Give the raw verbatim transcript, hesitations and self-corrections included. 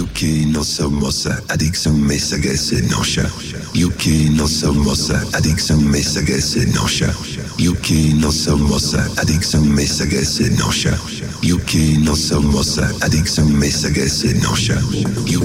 E o que não somos adicção me sagesse noxa. E o que não somos adicção me sagesse noxa. E o que não somos adicção me sagesse noxa. E o que não somos adicção me sagesse noxa.